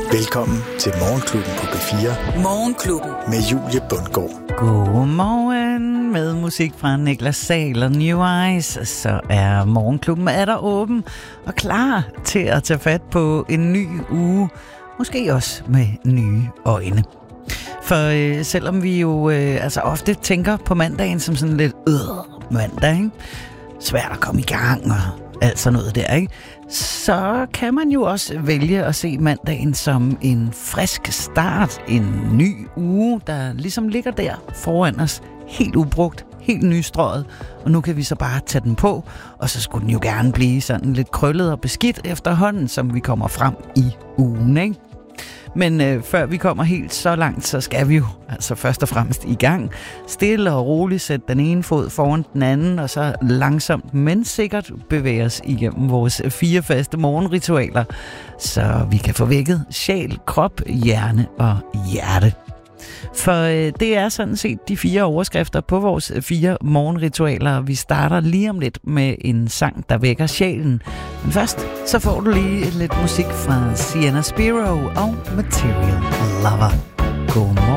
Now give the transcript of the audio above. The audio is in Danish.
Velkommen til Morgenklubben på P4. Morgenklubben. Med Julie Bundgaard. Godmorgen med musik fra Niklas Sahl og New Eyes. Så er Morgenklubben åben og klar til at tage fat på en ny uge. Måske også med nye øjne. For selvom vi jo ofte tænker på mandagen som sådan lidt mandag, ikke? Svært at komme i gang og alt sådan noget der, ikke? Så kan man jo også vælge at se mandagen som en frisk start, en ny uge, der ligesom ligger der foran os, helt ubrugt, helt nystrøget, og nu kan vi så bare tage den på, og så skulle den jo gerne blive sådan lidt krøllet og beskidt efterhånden, som vi kommer frem i ugen, ikke? Men før vi kommer helt så langt, så skal vi jo altså først og fremmest i gang. Stille og roligt sætte den ene fod foran den anden, og så langsomt, men sikkert bevæge os igennem vores 4 faste morgenritualer, så vi kan få vækket sjæl, krop, hjerne og hjerte. For det er sådan set de 4 overskrifter på vores 4 morgenritualer. Vi starter lige om lidt med en sang, der vækker sjælen. Men først, så får du lige lidt musik fra Sienna Spiro og Material Lover. Godmorgen.